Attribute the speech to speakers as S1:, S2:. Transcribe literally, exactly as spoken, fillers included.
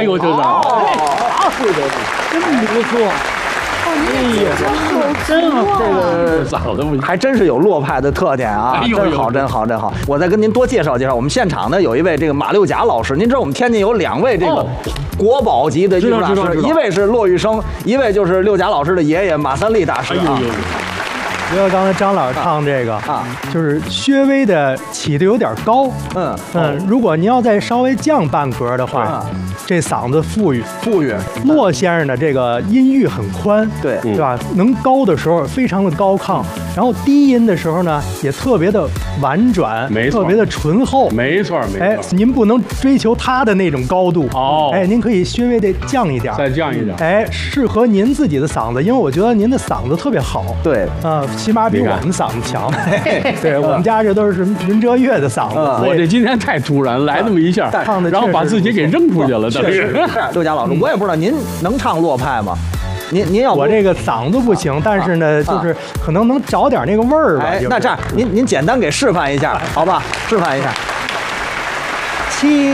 S1: 呦，这是，
S2: 啊，对对对，
S1: 真不错。哎呀，真好，这个嗓子不
S2: 还真是有洛派的特点啊，真好，真好，真好。我再跟您多介绍介绍，我们现场呢有一位这个马六甲老师，您知道我们天津有两位这个国宝级的艺术大师，一位是骆玉生，一位就是六甲老师的爷爷马三立大师啊。
S3: 觉得刚才张老师唱这个啊，就是稍微的起的有点高，嗯嗯，如果您要再稍微降半格的话，这嗓子富裕
S2: 富裕。
S3: 骆先生的这个音域很宽，
S2: 对
S3: 对吧？能高的时候非常的高亢，然后低音的时候呢也特别的婉转，
S1: 没错，
S3: 特别的醇厚，
S1: 没错没错。
S3: 哎，您不能追求他的那种高度
S1: 哦，
S3: 哎，您可以稍微的降一点，
S1: 再降一点，
S3: 哎，适合您自己的嗓子，因为我觉得您的嗓子特别好，
S2: 对
S3: 啊。起码比我们嗓子强，对我们家这都是云遮月的嗓子。
S1: 我这今天太突然，来这么一下，然后把自己给扔出去了。
S2: 确实，六甲老师，我也不知道您能唱洛派吗？您您要
S3: 我这个嗓子不行，但是呢，就是可能能找点那个味儿吧。
S2: 哎，那这样，您您简单给示范一下，好吧？示范一下。七。